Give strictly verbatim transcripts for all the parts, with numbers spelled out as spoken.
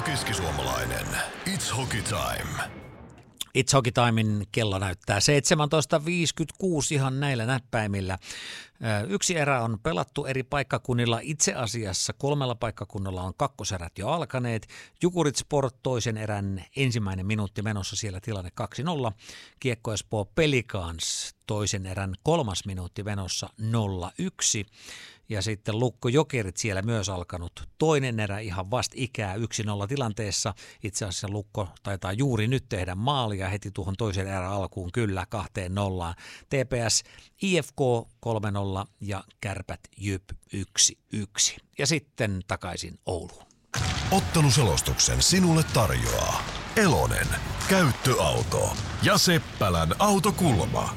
keskisuomalainen. It's hockey time. It's Hockey Timein kello näyttää seitsemäntoista viisikymmentäkuusi ihan näillä näppäimillä. Yksi erä on pelattu eri paikkakunnilla. Itse asiassa kolmella paikkakunnalla on kakkoserät jo alkaneet. Jukurit Sport toisen erän ensimmäinen minuutti menossa, siellä tilanne kaksi nolla. Kiekko Espoo Pelicans toisen erän kolmas minuutti menossa nolla yksi. Ja sitten Lukko Jokerit siellä myös alkanut toinen erä ihan vast ikää yksi nolla tilanteessa. Itse asiassa Lukko taitaa juuri nyt tehdä maalia heti tuohon toisen erän alkuun kyllä kahteen nollaan. T P S I F K kolme nolla ja Kärpät Jyp yksi yksi. Ja sitten takaisin Ouluun. Otteluselostuksen sinulle tarjoaa Elonen, käyttöauto ja Seppälän autokulma.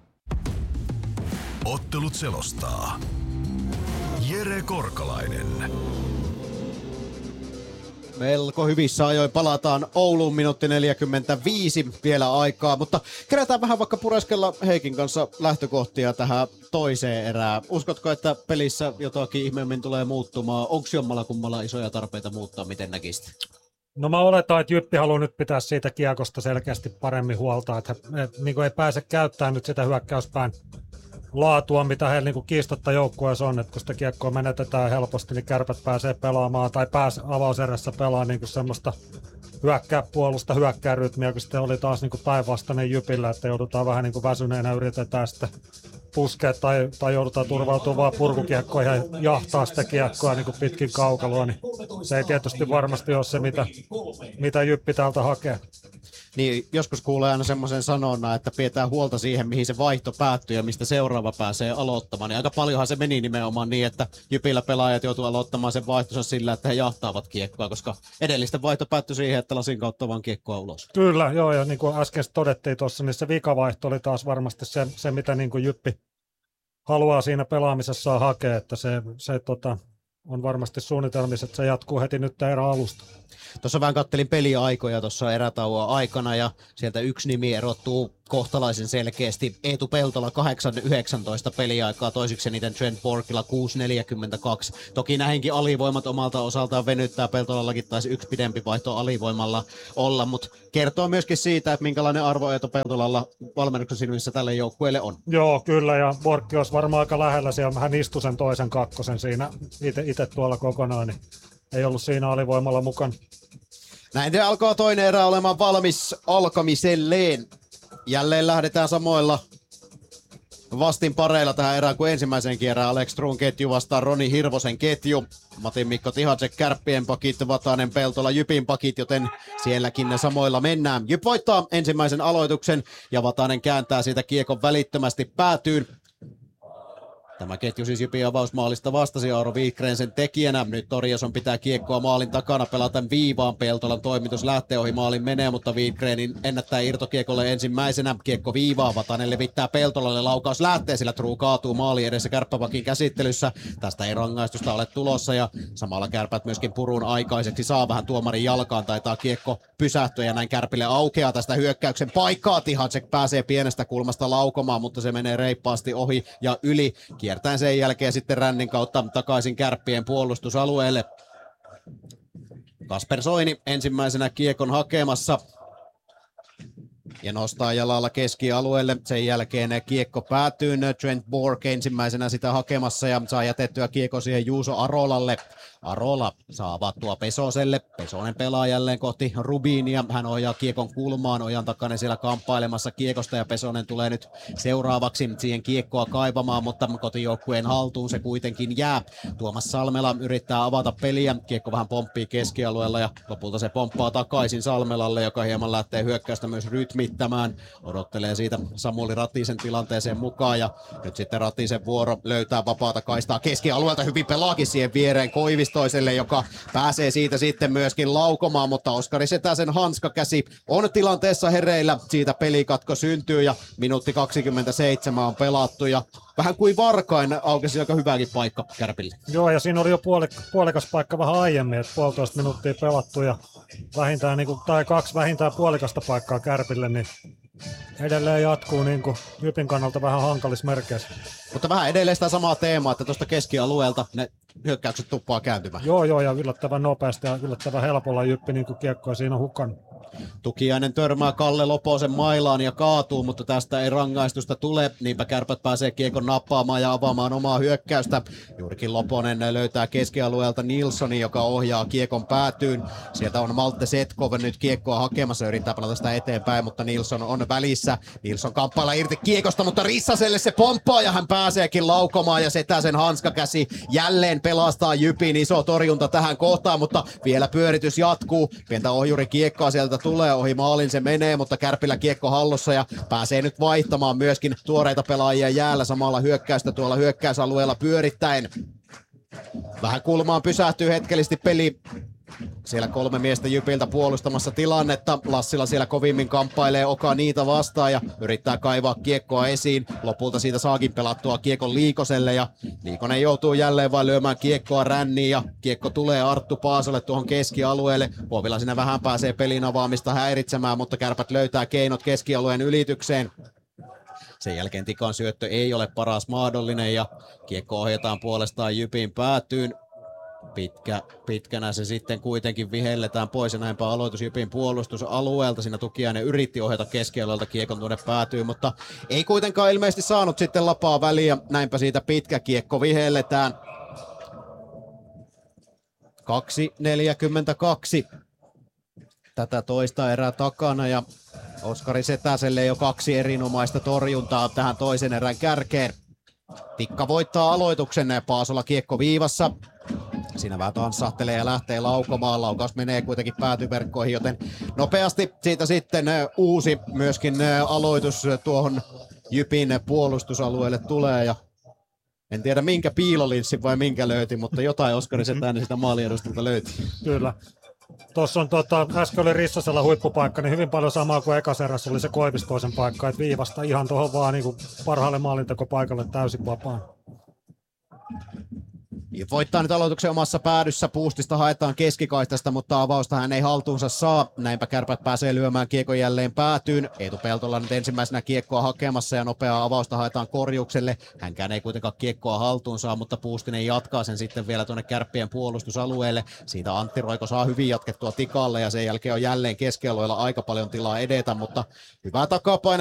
Ottelut selostaa Jere Korkalainen. Melko hyvissä ajoin palataan Ouluun, minuutti neljäkymmentäviisi vielä aikaa, mutta kerätään vähän vaikka pureskella Heikin kanssa lähtökohtia tähän toiseen erään. Uskotko, että pelissä jotakin ihmeemmin tulee muuttumaan? Onko jommalla kummalla isoja tarpeita muuttaa, miten näkisit? No mä oletan, että Jyppi haluaa nyt pitää siitä kiekosta selkeästi paremmin huolta, että he, et, niin ei pääse käyttämään nyt sitä hyökkäyspään laatua, mitä heillä niin kiistatta joukkueessa on, että kun sitä kiekkoa menetetään helposti, niin Kärpät pääsee pelaamaan tai pääsee avauserässä pelaamaan niin semmoista hyökkää puolusta, hyökkää rytmiä, kun sitten oli taas niin päinvastainen Jypillä, että joudutaan vähän niin väsyneenä, yritetään sitten puskea tai, tai joudutaan turvautumaan vaan purkukiekkoon ja jahtaa sitä kiekkoa niin pitkin kaukaloa, niin se ei tietysti varmasti ole se, mitä, mitä Jyppi täältä hakee. Niin joskus kuulee aina semmoisen sanonnan, että pidetään huolta siihen, mihin se vaihto päättyy ja mistä seuraava pääsee aloittamaan. Niin aika paljonhan se meni nimenomaan niin, että Jypillä pelaajat joutuu aloittamaan sen vaihtonsa sillä, että he jahtaavat kiekkoa, koska edellisten vaihto päättyi siihen, että lasin kautta vaan kiekkoa ulos. Kyllä, joo, ja niin kuin äsken todettiin tuossa, niin se vikavaihto oli taas varmasti se, se mitä niin kuin Jyppi haluaa siinä pelaamisessa hakea, että se, se tota, on varmasti suunnitelmissa, että se jatkuu heti nyt erän alusta. Tuossa vähän kattelin peliaikoja tuossa erätauon aikana ja sieltä yksi nimi erottuu kohtalaisen selkeästi. Eetu Peltola kahdeksan yhdeksäntoista peliaikaa, toisiksi eniten Trent Borkilla kuusi neljäkymmentäkaksi. Toki näihinkin alivoimat omalta osaltaan venyttää. Peltolallakin taisi yksi pidempi vaihto alivoimalla olla, mutta kertoo myöskin siitä, että minkälainen arvo Eetu Peltolalla valmennuksen silmissä tälle joukkueelle on. Joo, kyllä, ja Borkki olisi varmaan aika lähellä siellä. Hän istui sen toisen kakkosen siinä itse tuolla kokonaan, niin ei ollut siinä alivoimalla mukana. Näin te alkaa toinen erä olemaan valmis alkamiselleen. Jälleen lähdetään samoilla vastin pareilla tähän erään kuin ensimmäisen erään. Alex Truun ketju vastaan Roni Hirvosen ketju. Matin Mikko Tihacek Kärppien pakit, Vatanen Peltola Jypin pakit, joten sielläkin ne samoilla mennään. Jyp voittaa ensimmäisen aloituksen ja Vatanen kääntää siitä kiekon välittömästi päätyyn. Tämä ketju siis Jypin avausmaalista vastasi Auro Viikreen sen tekijänä. Nyt Torjason pitää kiekkoa maalin takana pelata viivaan. Peltolan toimitus lähtee ohi maalin menee, mutta Viikreenin ennättää irtokiekolle ensimmäisenä. Kiekko viivaa, Vatanen levittää Peltolalle, laukaus lähtee, sillä True kaatuu maali edessä Kärppäpakin käsittelyssä. Tästä ei rangaistusta ole tulossa ja samalla Kärpät myöskin purun aikaiseksi saa vähän tuomarin jalkaan. Taitaa kiekko pysähtyä ja näin Kärpille aukeaa tästä hyökkäyksen paikkaa. Tihacek pääsee pienestä kulmasta laukomaan, mutta se menee reippaasti ohi ja yli. Kiertäen sen jälkeen sitten rännin kautta takaisin Kärppien puolustusalueelle. Kasper Soini ensimmäisenä kiekon hakemassa ja nostaa jalalla keskialueelle. Sen jälkeen kiekko päätyy. Trent Bork ensimmäisenä sitä hakemassa ja saa jätettyä kiekko siihen Juuso Arolalle. Arola saa avattua Pesoselle. Pesonen pelaa jälleen kohti Rubinia. Hän ohjaa kiekon kulmaan. Ojan takana siellä kamppailemassa kiekosta ja Pesonen tulee nyt seuraavaksi siihen kiekkoa kaivamaan, mutta kotijoukkueen haltuun se kuitenkin jää. Tuomas Salmela yrittää avata peliä. Kiekko vähän pomppii keskialueella ja lopulta se pomppaa takaisin Salmelalle, joka hieman lähtee hyökkäystä myös rytmittämään. Odottelee siitä Samuli Ratisen tilanteeseen mukaan ja nyt sitten Ratisen vuoro löytää vapaata kaistaa keskialueelta. Hyvin pelaakin siihen viereen Koivis toiselle, joka pääsee siitä sitten myöskin laukomaan, mutta Oskari Setäsen hanskakäsi on tilanteessa hereillä. Siitä pelikatko syntyy ja minuutti kaksikymmentäseitsemän on pelattu ja vähän kuin varkain aukesi aika hyväkin paikka Kärpille. Joo, ja siinä oli jo puolik- puolikas paikka vähän aiemmin, että puolitoista minuuttia pelattu ja vähintään, niin kuin, tai kaksi vähintään puolikasta paikkaa Kärpille, niin edelleen jatkuu niin kuin Jypin kannalta vähän hankalissa merkeissä. Mutta vähän edelleen sitä samaa teemaa, että tuosta keskialueelta ne hyökkäykset tuppaa kääntymään. Joo, joo, ja yllättävän nopeasti ja yllättävän helpolla Jyppi niin kiekkoa siinä hukannut. Tukiainen törmää Kalle Loposen mailaan ja kaatuu, mutta tästä ei rangaistusta tule. Niinpä Kärpät pääsee kiekon nappaamaan ja avaamaan omaa hyökkäystä. Juurikin Loponen löytää keskialueelta Nilssonin, joka ohjaa kiekon päätyyn. Sieltä on Malte Setkov nyt kiekkoa hakemassa, yrittää pelata sitä eteenpäin, mutta Nilsson on välissä. Nilsson kamppailla irti kiekosta, mutta Rissaselle se pomppaa ja hän pääseekin laukomaan ja Setäsen hanskakäsi jälleen pelastaa Jypin. Iso torjunta tähän kohtaan, mutta vielä pyöritys jatkuu. Pientä ohjuri kiekkoa sieltä tulee, ohi maalin se menee, mutta Kärpillä kiekko hallussa ja pääsee nyt vaihtamaan myöskin tuoreita pelaajia jäällä samalla hyökkäystä tuolla hyökkäysalueella pyörittäen. Vähän kulmaan pysähtyy hetkellisesti peli. Siellä kolme miestä Jypiltä puolustamassa tilannetta. Lassila siellä kovimmin kamppailee Oka niitä vastaan ja yrittää kaivaa kiekkoa esiin. Lopulta siitä saakin pelattua kiekon Liikoselle ja Liikonen joutuu jälleen vain lyömään kiekkoa ränniin ja kiekko tulee Arttu Paasolle tuohon keskialueelle. Huovila siinä vähän pääsee pelin avaamista häiritsemään, mutta Kärpät löytää keinot keskialueen ylitykseen. Sen jälkeen Tikan syöttö ei ole paras mahdollinen ja kiekko ohjataan puolestaan Jypin päätyyn. Pitkä, pitkänä se sitten kuitenkin vihelletään pois ja näinpä aloitus Jypin puolustusalueelta. Siinä Tukiainen yritti ohjata keskialueelta kiekon tuonne päätyyn, mutta ei kuitenkaan ilmeisesti saanut sitten lapaa väliä. Näinpä siitä pitkä kiekko vihelletään. kaksi neljäkymmentäkaksi tätä toista erää takana ja Oskari Setäselle jo kaksi erinomaista torjuntaa tähän toisen erän kärkeen. Tikka voittaa aloituksen, Paasola kiekko viivassa. Siinä vähän tanssahtelee ja lähtee laukomaan. Laukaus menee kuitenkin päätyverkkoihin, joten nopeasti siitä sitten uusi myöskin aloitus tuohon Jypin puolustusalueelle tulee. Ja en tiedä minkä piilolinssin vai minkä löyti, mutta jotain Oskari Setänen sitä maaliedustalta löyti. Kyllä. Tuossa on tota, äsken oli Rissasella huippupaikka, niin hyvin paljon samaa kuin ekas erässä oli se Koivistoisen paikka, että viivasta ihan tuohon vaan niin kuin parhaalle maalintekopaikalle täysin vapaan. Voittaa nyt aloituksen omassa päädyssä, Puustista haetaan keskikaistasta, mutta avausta hän ei haltuunsa saa. Näinpä Kärpät pääsee lyömään kiekon jälleen päätyyn. Eetu Peltola nyt ensimmäisenä kiekkoa hakemassa ja nopeaa avausta haetaan Korjukselle. Hänkään ei kuitenkaan kiekkoa haltuun saa, mutta Puustinen jatkaa sen sitten vielä tuonne Kärppien puolustusalueelle. Siitä Antti Roiko saa hyvin jatkettua Tikalle ja sen jälkeen on jälleen keskialueella aika paljon tilaa edetä, mutta hyvää takapaine